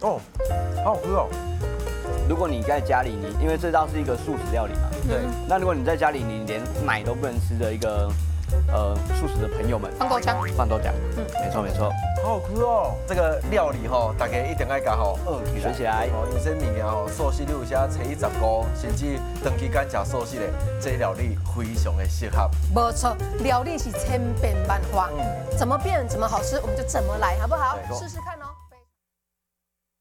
哦，好好吃哦。 如果你在家里，因为这道是一个素食料理嘛， 对， 那如果你在家里你连奶都不能吃的一个素食的朋友们， 放豆浆， 放豆浆，没错没错， 好好吃哦。这个料理吼，大家一定要加吼学起来， 学起来哦，因为这物件吼，素食你有些初一十五，甚至长期间食素食的，这料理非常的适合。 没错，料理是千变万化，怎么变怎么好吃，我们就怎么来，好不好？ 对试试看哦。